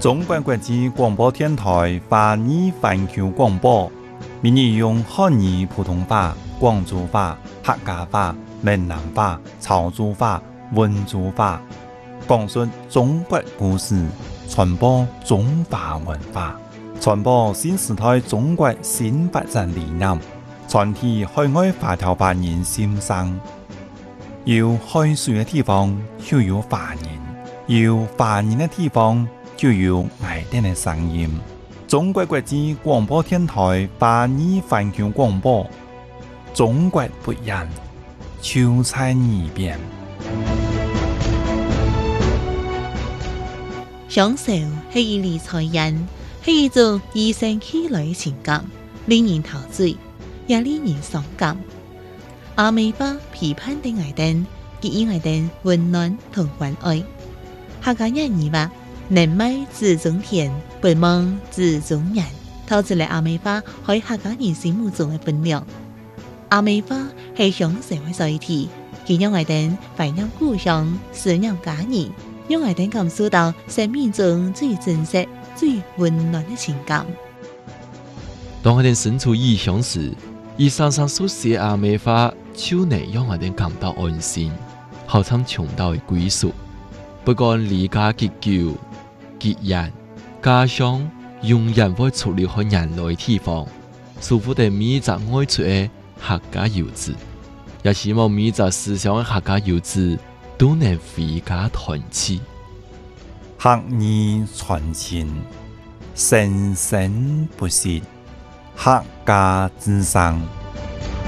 中国国际广播电台华语环球广播，每日用汉语普通话、广州话、客家话、闽南话、潮州话、温州话，讲述中国故事，传播中华文化，传播新时代中国新发展理念，传递海外华侨华人心声。有海水的地方就有华人，有华人的地方就有爱点的声音。中国国际广播电台华语环球广播，中国不一样，就在耳边。 享受是一理财人，是一种与生俱來嘅情感，令人陶醉，也令人傷感。阿美巴批判的愛燈，給予愛燈溫暖同關愛。客家人語話：人美自中田，不忙自中人。透出嚟阿美巴喺客家人心目中嘅分量。阿美巴係享受嘅載體，佢讓愛燈懷念故鄉，思念家人。讓愛燈感受到生命中最真實、最溫暖的情感。 當愛燈身處異鄉時，以常常所寫阿美話，就能讓愛燈感到安心，好像重到嘅歸屬。不管離家結久、結人、家鄉，永遠會出離開人類地方，舒服地每隻愛出嘅客家遊子，也希望每隻思鄉嘅客家遊子都能回家團聚， 客語傳情，生生不息，客家之聲。